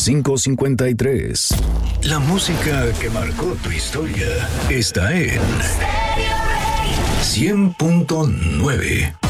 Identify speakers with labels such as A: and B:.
A: 553. La música que marcó tu historia está en 100.9.